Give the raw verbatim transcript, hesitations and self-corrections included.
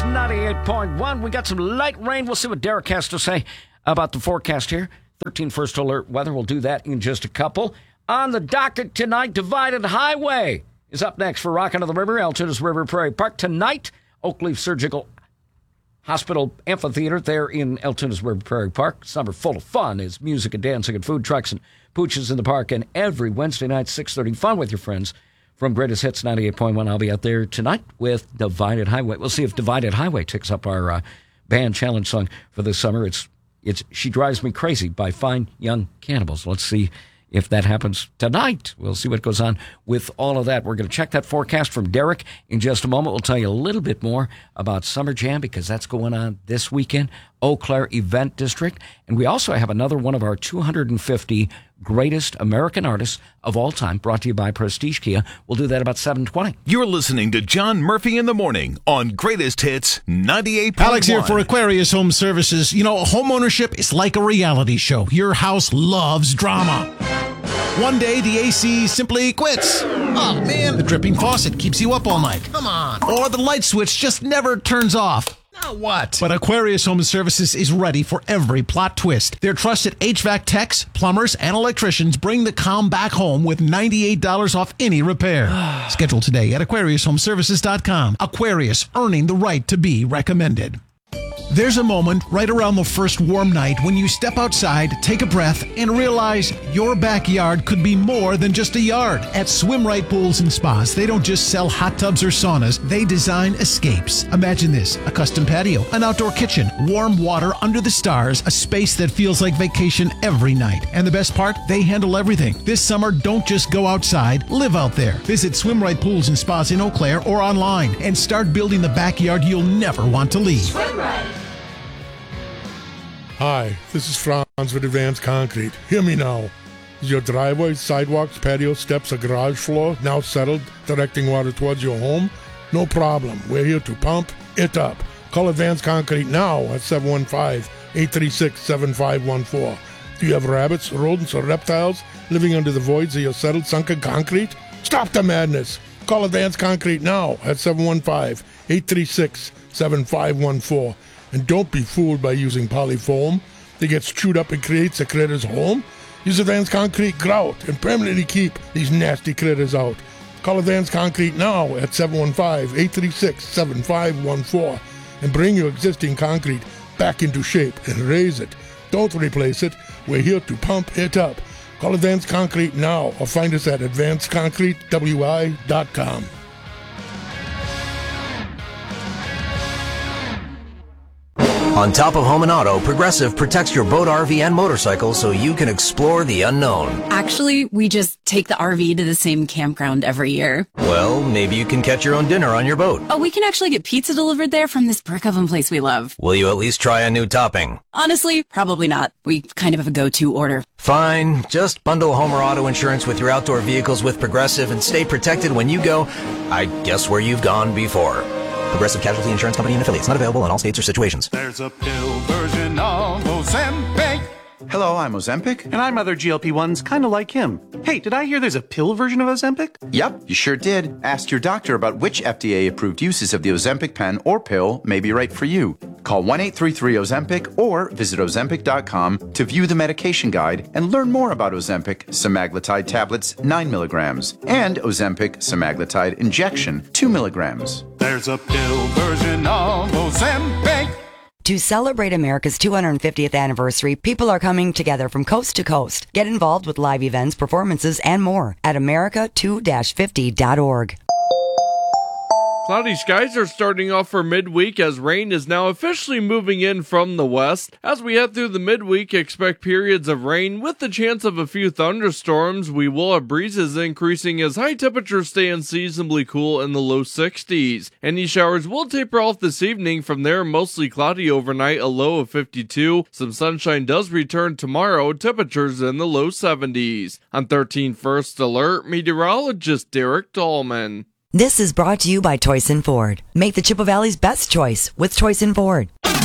ninety-eight point one. We got some light rain. We'll see what Derek has to say about the forecast here. thirteen First Alert Weather. We'll do that in just a couple. On the docket tonight, Divided Highway is up next for Rockin' to the River, Altoon's River Prairie Park. Tonight, Oakleaf Surgical Hospital Amphitheater there in Altoon's River Prairie Park. Summer full of fun is music and dancing and food trucks and pooches in the park. And every Wednesday night, six thirty, fun with your friends from Greatest Hits ninety-eight point one. I'll be out there tonight with Divided Highway. We'll see if Divided Highway takes up our uh, band challenge song for this summer. It's it's She Drives Me Crazy by Fine Young Cannibals. Let's see if that happens tonight. We'll see what goes on with all of that. We're going to check that forecast from Derek in just a moment. We'll tell you a little bit more about Summer Jam because that's going on this weekend, Eau Claire Event District. And we also have another one of our two hundred fifty greatest American artists of all time, brought to you by Prestige Kia. We'll do that about seven twenty. You're listening to John Murphy in the Morning on Greatest Hits ninety-eight point one. Alex here for Aquarius Home Services. You know, home ownership is like a reality show. Your house loves drama. One day, the A C simply quits. Oh, man. The dripping faucet keeps you up all night. Come on. Or the light switch just never turns off. Now what? But Aquarius Home Services is ready for every plot twist. Their trusted H V A C techs, plumbers, and electricians bring the calm back home with ninety-eight dollars off any repair. Schedule today at Aquarius Home Services dot com. Aquarius, earning the right to be recommended. There's a moment right around the first warm night when you step outside, take a breath, and realize your backyard could be more than just a yard. At Swim Right Pools and Spas, they don't just sell hot tubs or saunas, they design escapes. Imagine this, a custom patio, an outdoor kitchen, warm water under the stars, a space that feels like vacation every night. And the best part, they handle everything. This summer, don't just go outside, live out there. Visit Swim Right Pools and Spas in Eau Claire or online and start building the backyard you'll never want to leave. Swim Right. Hi, this is Franz with Advanced Concrete. Hear me now. Is your driveway, sidewalks, patio, steps, or garage floor now settled, directing water towards your home? No problem. We're here to pump it up. Call Advanced Concrete now at seven one five, eight three six, seven five one four. Do you have rabbits, rodents, or reptiles living under the voids of your settled, sunken concrete? Stop the madness. Call Advanced Concrete now at seven one five, eight three six, seven five one four. And don't be fooled by using polyfoam that gets chewed up and creates a critter's home. Use Advanced Concrete grout and permanently keep these nasty critters out. Call Advanced Concrete now at seven one five, eight three six, seven five one four and bring your existing concrete back into shape and raise it. Don't replace it. We're here to pump it up. Call Advanced Concrete now or find us at advanced concrete w i dot com. On top of home and auto, Progressive protects your boat, R V, and motorcycle so you can explore the unknown. Actually, we just take the R V to the same campground every year. Well, maybe you can catch your own dinner on your boat. Oh, we can actually get pizza delivered there from this brick oven place we love. Will you at least try a new topping? Honestly, probably not. We kind of have a go-to order. Fine. Just bundle home or auto insurance with your outdoor vehicles with Progressive and stay protected when you go, I guess, where you've gone before. Progressive Casualty Insurance Company and affiliates. Not available in all states or situations. There's a pill version of Ozempic. Hello, I'm Ozempic. And I'm other G L P ones kind of like him. Hey, did I hear there's a pill version of Ozempic? Yep, you sure did. Ask your doctor about which F D A-approved uses of the Ozempic pen or pill may be right for you. Call one eight three three Ozempic or visit Ozempic dot com to view the medication guide and learn more about Ozempic semaglutide tablets nine milligrams and Ozempic semaglutide injection two milligrams. There's a pill version of Ozempic. To celebrate America's two hundred fiftieth anniversary, people are coming together from coast to coast. Get involved with live events, performances, and more at America two fifty dot org. Cloudy skies are starting off for midweek as rain is now officially moving in from the west. As we head through the midweek, expect periods of rain with the chance of a few thunderstorms. We will have breezes increasing as high temperatures stay unseasonably cool in the low sixties. Any showers will taper off this evening. From there, mostly cloudy overnight, a low of fifty-two. Some sunshine does return tomorrow, temperatures in the low seventies. On thirteen First Alert, meteorologist Derek Dahlman. This is brought to you by Toyson Ford. Make the Chippewa Valley's best choice with Toyson Ford.